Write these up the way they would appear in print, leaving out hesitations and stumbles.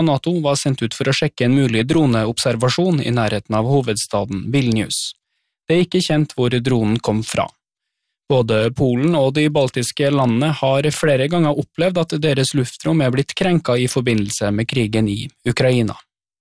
og NATO var sendt ut for å sjekke en mulig droneobservasjon i nærheten av hovedstaden Vilnius. Det er ikke kjent hvor dronen kom fra. Både Polen og de baltiske landene har flere ganger opplevd at deres luftrom er blitt krenket i forbindelse med krigen i Ukraina.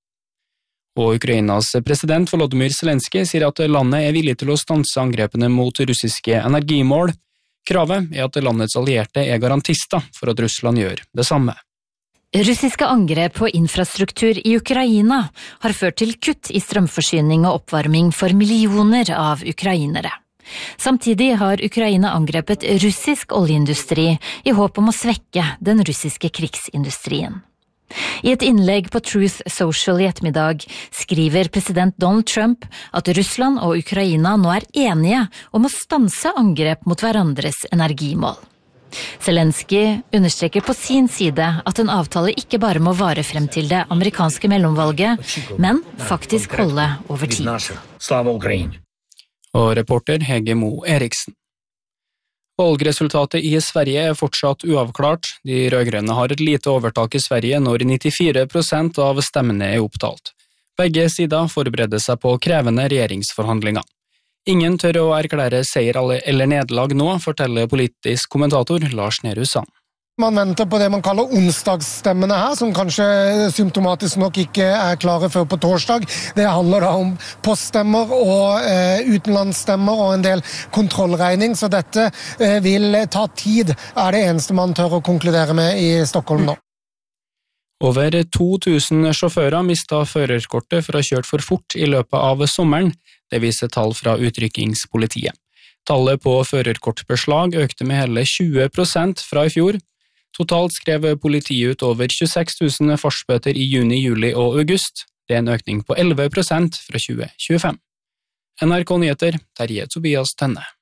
Og Ukrainas president Volodymyr Zelenskyj sier at landet er villig til å stanse angrepene mot russiske energimål. Kravet er at landets allierte er garantister for at Russland gjør det samme. Russiske angrep på infrastruktur i Ukraina har ført til kutt i strømforsyning og oppvarming for millioner av ukrainere. Samtidig har Ukraina angrepet russisk oljeindustri i håp om å svekke den russiske krigsindustrien. I et innlegg på Truth Social i ettermiddag skriver president Donald Trump at Russland og Ukraina nå er enige om å stanse angrep mot hverandres energimål. Zelenskyj understreker på sin side at en avtale ikke bare må vare frem til det amerikanske mellomvalget, men faktisk holde over tid. Slava Ukraini! Og reporter Hege Mo Eriksen. Valgresultatet i Sverige er fortsatt uavklart. De rødgrønne har et lite overtak i Sverige når 94% av stemmene er opptalt. Begge sider forbereder seg på krevende regjeringsforhandlinger. Ingen tør å erklære seier eller nederlag nå, forteller politisk kommentator Lars Nehru Sand. Man venter på det man kaller onsdagsstemmene her, som kanskje symptomatisk nok ikke er klare før på torsdag. Det handler da om poststemmer og utenlandsstemmer og en del kontrollregning, så dette vil ta tid, er det eneste man tør å konkludere med i Stockholm nå. Over 2000 sjåfører mistet førerkortet for å ha kjørt for fort i løpet av sommeren. Det viser tall fra utrykkingspolitiet. Tallet på førerkortbeslag økte med hele 20% fra i fjor. Totalt skrev politiet ut over 26 000 fartsbøter i juni, juli og august. Det er en økning på 11% fra 2025. NRK Nyheter, Terje Tobias Tønne.